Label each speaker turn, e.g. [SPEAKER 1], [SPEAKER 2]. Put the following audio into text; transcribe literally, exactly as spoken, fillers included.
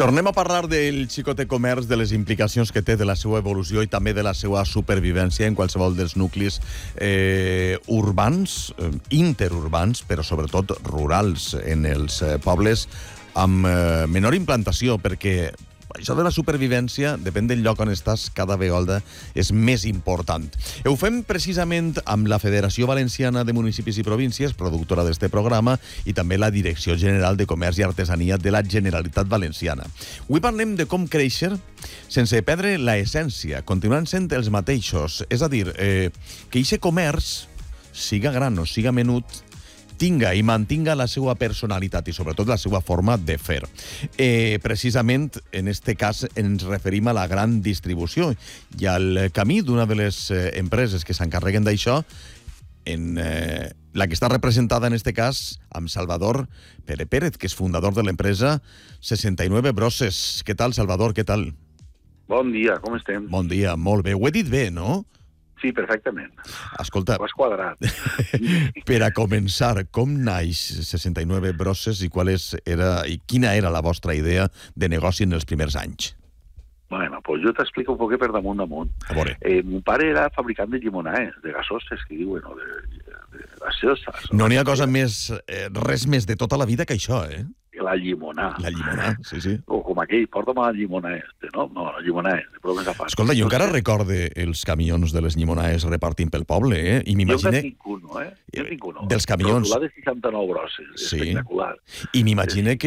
[SPEAKER 1] Tornem a parlar del xicotet comerç, de les implicacions que té, de la seva evolució i també de la seva supervivència en qualsevol dels nuclis eh, urbans, eh, interurbans, però sobretot rurals, en els eh, pobles amb eh, menor implantació, perquè això de la supervivència, depèn del lloc on estàs, cada vegada és més important. Ho fem precisament amb la Federació Valenciana de Municipis i Províncies, productora d'este programa, i també la Direcció General de Comerç i Artesania de la Generalitat Valenciana. Avui parlem de com créixer sense perdre la essència, continuant sent els mateixos. És a dir, eh, que aquest comerç, siga gran o siga menut, tinga i mantinga la seva personalitat i sobretot la seva forma de fer. Eh, precisament, en este cas, ens referim a la gran distribució i al camí d'una de les eh, empreses que s'encarreguen d'això, en eh, la que està representada en este cas amb Salvador Pere Pérez, que és fundador de l'empresa seixanta i nueve Brosses. Què tal, Salvador? Què tal?
[SPEAKER 2] Bon dia, com estem?
[SPEAKER 1] Bon dia, molt bé. Ho he dit bé, no?
[SPEAKER 2] Sí, perfectament.
[SPEAKER 1] Escolta,
[SPEAKER 2] ho has quadrat.
[SPEAKER 1] Per a començar, com naix seixanta i nueve Brosses i, qual és, era, i quina era la vostra idea de negoci en els primers anys?
[SPEAKER 2] Bueno, pues jo t'explico un poquet per damunt damunt.
[SPEAKER 1] A veure.
[SPEAKER 2] Eh, mon pare era fabricant de llimonades, de gasoses, que diuen, o de, de, de gaseoses.
[SPEAKER 1] No n'hi ha cosa més, eh, res més de tota la vida que això, eh?
[SPEAKER 2] La llimonada.
[SPEAKER 1] La llimonada, sí, sí.
[SPEAKER 2] O com aquell, porta'm la llimonada este, no? No, la llimonada este, però més a part.
[SPEAKER 1] Escolta, jo encara recorde els camions de les llimonades repartint pel poble, eh? I m'imagine...
[SPEAKER 2] Jo en tinc uno, eh? Jo en tinc uno.
[SPEAKER 1] Dels camions.
[SPEAKER 2] Rotulà de seixanta-nou Brosses,
[SPEAKER 1] sí.
[SPEAKER 2] Espectacular.
[SPEAKER 1] I m'imagine que